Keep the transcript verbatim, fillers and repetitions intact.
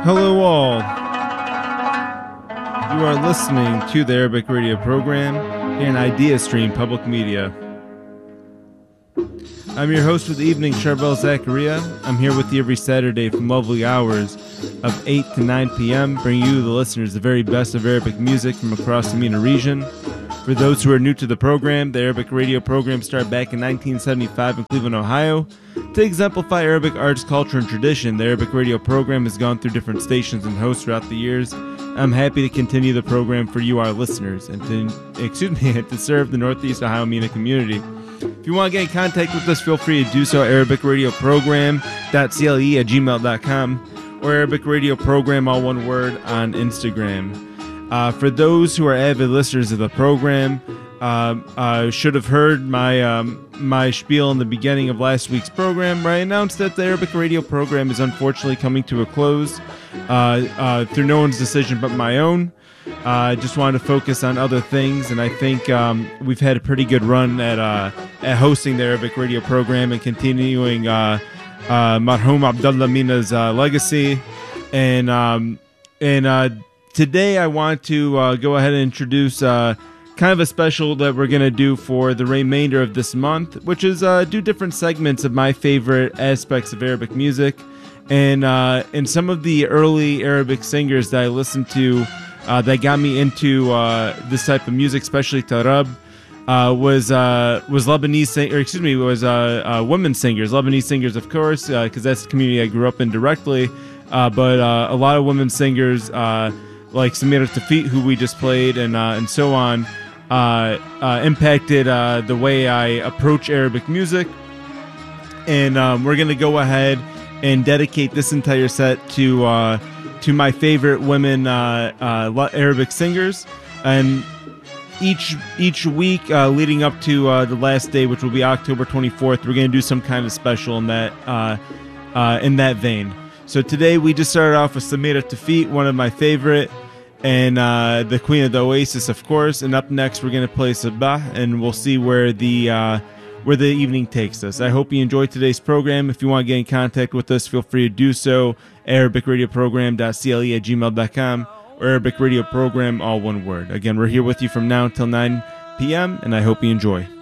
Hello all. You are listening to the Arabic radio program here in Idea Stream Public Media. I'm your host for the evening, Charbel Zachariah. I'm here with you every Saturday from lovely hours of eight to nine p.m., bringing you, the listeners, the very best of Arabic music from across the MENA region. For those who are new to the program, the Arabic radio program started back in nineteen seventy-five in Cleveland, Ohio. To exemplify Arabic arts, culture, and tradition, the Arabic radio program has gone through different stations and hosts throughout the years. I'm happy to continue the program for you, our listeners, and to, excuse me, to serve the Northeast Ohio MENA community. If you want to get in contact with us, feel free to do so at arabic radio program dot c l e at gmail dot com or Arabic Radio Program, all one word, on Instagram. Uh, for those who are avid listeners of the program, uh, uh, should have heard my um, my spiel in the beginning of last week's program, where I announced that the Arabic radio program is unfortunately coming to a close uh, uh, through no one's decision but my own. I uh, just wanted to focus on other things, and I think um, we've had a pretty good run at uh, at hosting the Arabic radio program and continuing uh, uh, Marhum Abdullah Mina's uh, legacy. And um, and uh, today I want to uh, go ahead and introduce uh, kind of a special that we're going to do for the remainder of this month, which is uh, do different segments of my favorite aspects of Arabic music, and uh, and some of the early Arabic singers that I listened to. Uh, that got me into uh, this type of music, especially tarab, uh, was uh, was Lebanese, sing- or excuse me, was uh, uh, women singers, Lebanese singers, of course, because uh, that's the community I grew up in directly. Uh, but uh, a lot of women singers, uh, like Samira Tafit, who we just played, and uh, and so on, uh, uh, impacted uh, the way I approach Arabic music. And um, we're gonna go ahead and dedicate this entire set to. Uh, to my favorite women uh, uh, Arabic singers, and each each week uh, leading up to uh, the last day, which will be October twenty-fourth, we're going to do some kind of special in that uh, uh, in that vein. So today we just started off with Samira Tafit, one of my favorite, and uh, the Queen of the Oasis, of course. And up next we're going to play Sabah, and we'll see where the uh, where the evening takes us. I hope you enjoyed today's program. If you want to get in contact with us, feel free to do so. arabic radio program dot c l e at gmail dot com or Arabic Radio Program, all one word. Again, we're here with you from now until nine p.m., and I hope you enjoy.